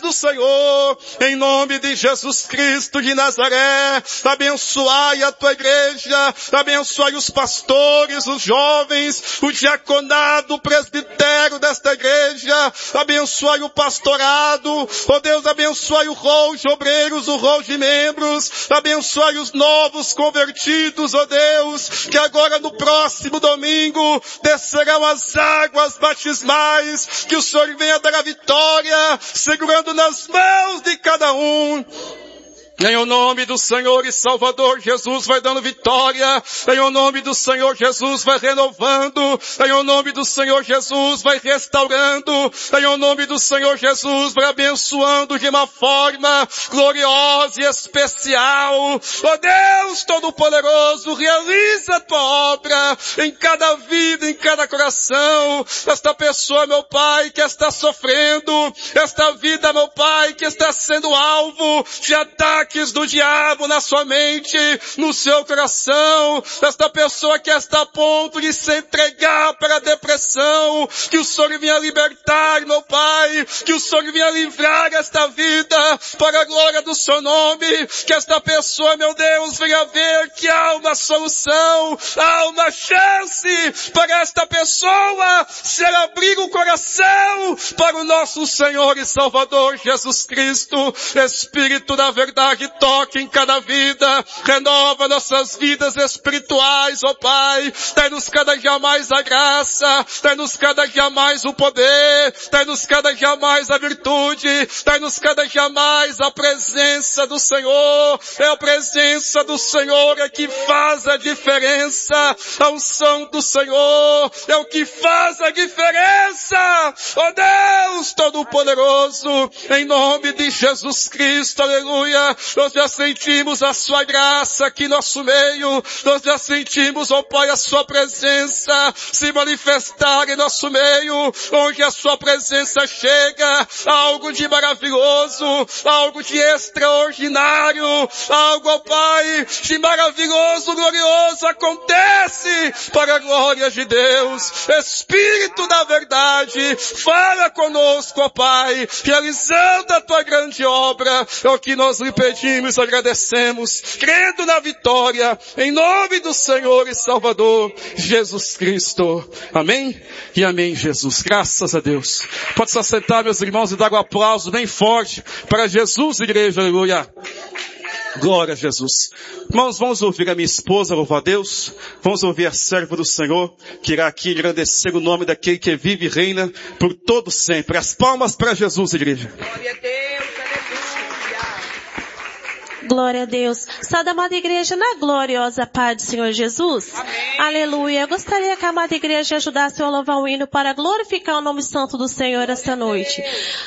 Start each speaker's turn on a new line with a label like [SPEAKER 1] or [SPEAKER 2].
[SPEAKER 1] do Senhor, em nome de Jesus Cristo de Nazaré. Abençoai a tua igreja, abençoai os pastores, os jovens, o diaconado, o presbitério desta igreja, abençoai o pastorado, ó Deus, abençoai o rol de obreiros, o rol de membros, abençoai os novos convertidos, ó Deus, que agora no próximo domingo descerão as águas batismais, que o Senhor venha dar a vitória, segurando nas mãos de cada um. Em o nome do Senhor e Salvador Jesus vai dando vitória, em o nome do Senhor Jesus vai renovando, em o nome do Senhor Jesus vai restaurando, em o nome do Senhor Jesus vai abençoando de uma forma gloriosa e especial. Ó Deus Todo-Poderoso, realiza a tua obra em cada vida, em cada coração. Esta pessoa, meu Pai, que está sofrendo, esta vida, meu Pai, que está sendo alvo de ataques do diabo na sua mente, no seu coração, esta pessoa que está a ponto de se entregar para a depressão, que o Senhor venha libertar, meu Pai, que o Senhor venha livrar esta vida para a glória do seu nome, que esta pessoa, meu Deus, venha ver que há uma solução, há uma chance para esta pessoa se ela abrir o coração para o nosso Senhor e Salvador Jesus Cristo. Espírito da verdade, toque em cada vida, renova nossas vidas espirituais, ó Pai, dai-nos cada dia mais a graça, dai-nos cada dia mais o poder, dai-nos cada dia mais a virtude, dai-nos cada dia mais a presença do Senhor. É a presença do Senhor é que faz a diferença, a unção do Senhor é o que faz a diferença, ó Deus Todo-Poderoso, em nome de Jesus Cristo, aleluia. Nós já sentimos a sua graça aqui no nosso meio, nós já sentimos, ó Pai, a sua presença se manifestar em nosso meio, onde a sua presença chega, algo de maravilhoso, algo de extraordinário, algo, ó Pai, de maravilhoso, glorioso acontece para a glória de Deus. Espírito da verdade, fala conosco, ó Pai, realizando a tua grande obra, é o que nós lhe pedimos, agradecemos, crendo na vitória, em nome do Senhor e Salvador, Jesus Cristo. Amém? E amém, Jesus. Graças a Deus. Pode se assentar, meus irmãos, e dar um aplauso bem forte para Jesus, igreja, aleluia. Glória a Jesus. Irmãos, vamos ouvir a minha esposa, louvar a Deus. Vamos ouvir a serva do Senhor, que irá aqui agradecer o nome daquele que vive e reina por todo sempre. As palmas para Jesus, igreja.
[SPEAKER 2] Glória a Deus, aleluia.
[SPEAKER 3] Glória a Deus. Sauda, amada igreja, na gloriosa paz do Senhor Jesus.
[SPEAKER 2] Amém.
[SPEAKER 3] Aleluia. Eu gostaria que a amada igreja ajudasse eu a louvar um hino para glorificar o nome santo do Senhor esta noite.